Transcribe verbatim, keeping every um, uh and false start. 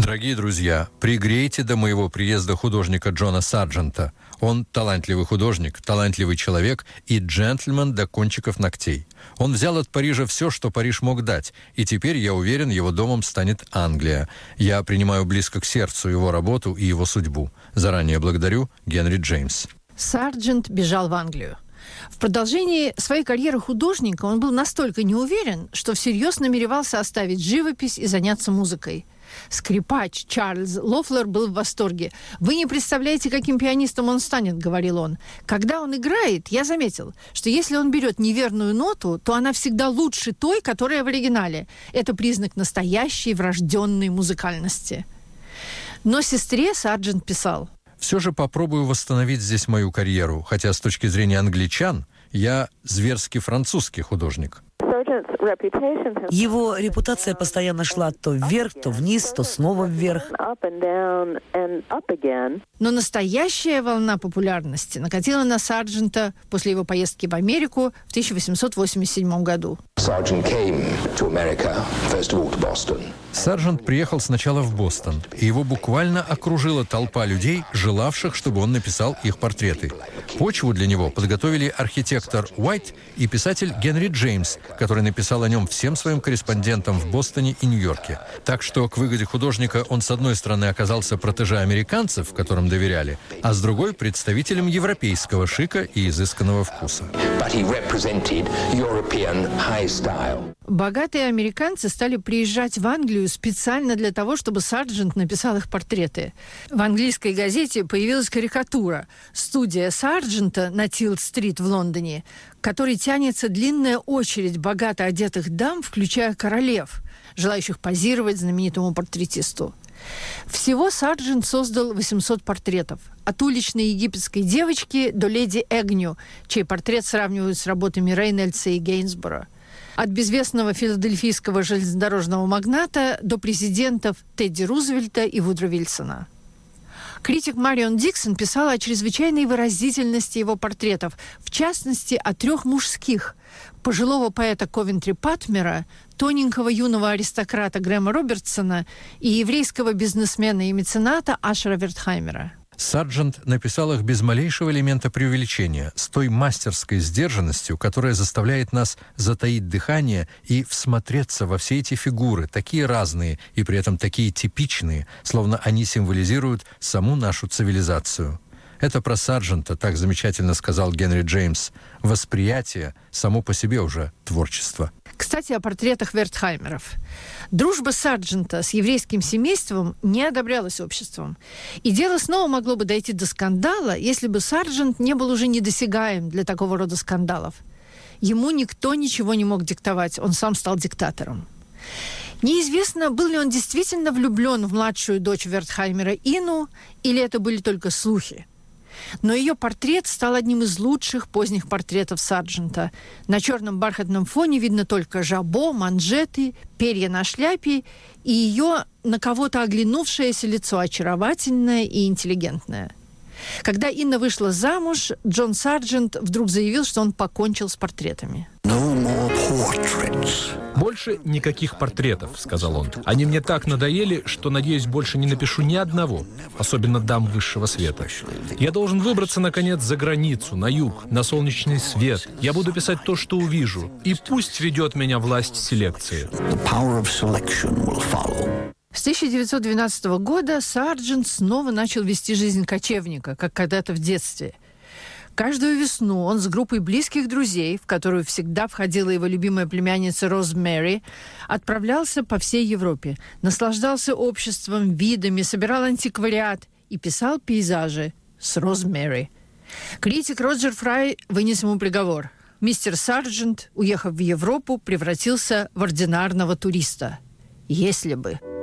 Дорогие друзья, пригрейте до моего приезда художника Джона Сарджента. Он талантливый художник, талантливый человек и джентльмен до кончиков ногтей. Он взял от Парижа все, что Париж мог дать, и теперь, я уверен, его домом станет Англия. Я принимаю близко к сердцу его работу и его судьбу. Заранее благодарю, Генри Джеймс. Сарджент бежал в Англию. В продолжении своей карьеры художника он был настолько неуверен, что всерьез намеревался оставить живопись и заняться музыкой. Скрипач Чарльз Лофлер был в восторге. «Вы не представляете, каким пианистом он станет», — говорил он. «Когда он играет, я заметил, что если он берет неверную ноту, то она всегда лучше той, которая в оригинале. Это признак настоящей врожденной музыкальности». Но сестре Сарджент писал: «Все же попробую восстановить здесь мою карьеру, хотя с точки зрения англичан я зверски французский художник». Его репутация постоянно шла то вверх, то вниз, то снова вверх. Но настоящая волна популярности накатила на Сарджента после его поездки в Америку в тысяча восемьсот восемьдесят седьмом году. Сарджент приехал сначала в Бостон, и его буквально окружила толпа людей, желавших, чтобы он написал их портреты. Почву для него подготовили архитектор Уайт и писатель Генри Джеймс, который написал о нем всем своим корреспондентам в Бостоне и Нью-Йорке. Так что к выгоде художника он, с одной стороны, оказался протеже американцев, которым доверяли, а с другой — представителем европейского шика и изысканного вкуса. Богатые американцы стали приезжать в Англию специально для того, чтобы Сарджент написал их портреты. В английской газете появилась карикатура «Студия Сарджента» на Тилд-стрит в Лондоне, к которой тянется длинная очередь богато одетых дам, включая королев, желающих позировать знаменитому портретисту. Всего Сарджент создал восемьсот портретов. От уличной египетской девочки до леди Эгню, чей портрет сравнивают с работами Рейнольдса и Гейнсборо. От безвестного филадельфийского железнодорожного магната до президентов Тедди Рузвельта и Вудро Вильсона. Критик Марион Диксон писала о чрезвычайной выразительности его портретов, в частности, о трех мужских – пожилого поэта Ковентри Патмера, тоненького юного аристократа Грэма Робертсона и еврейского бизнесмена и мецената Ашера Вертхаймера. Сарджент написал их без малейшего элемента преувеличения, с той мастерской сдержанностью, которая заставляет нас затаить дыхание и всмотреться во все эти фигуры, такие разные и при этом такие типичные, словно они символизируют саму нашу цивилизацию. Это про Сарджента так замечательно сказал Генри Джеймс. Восприятие само по себе уже творчество. Кстати, о портретах Вертхаймеров. Дружба Сарджента с еврейским семейством не одобрялась обществом. И дело снова могло бы дойти до скандала, если бы Сарджент не был уже недосягаем для такого рода скандалов. Ему никто ничего не мог диктовать, он сам стал диктатором. Неизвестно, был ли он действительно влюблен в младшую дочь Вертхаймера Ину, или это были только слухи. Но ее портрет стал одним из лучших поздних портретов Сарджента. На черном бархатном фоне видно только жабо, манжеты, перья на шляпе и ее на кого-то оглянувшееся лицо, очаровательное и интеллигентное. Когда Инна вышла замуж, Джон Сарджент вдруг заявил, что он покончил с портретами. «Больше никаких портретов», — сказал он. «Они мне так надоели, что, надеюсь, больше не напишу ни одного, особенно дам высшего света. Я должен выбраться, наконец, за границу, на юг, на солнечный свет. Я буду писать то, что увижу, и пусть ведет меня власть селекции». С тысяча девятьсот двенадцатого года Сарджент снова начал вести жизнь кочевника, как когда-то в детстве. Каждую весну он с группой близких друзей, в которую всегда входила его любимая племянница Розмэри, отправлялся по всей Европе, наслаждался обществом, видами, собирал антиквариат и писал пейзажи с Розмэри. Критик Роджер Фрай вынес ему приговор. Мистер Сарджент, уехав в Европу, превратился в ординарного туриста. Если бы...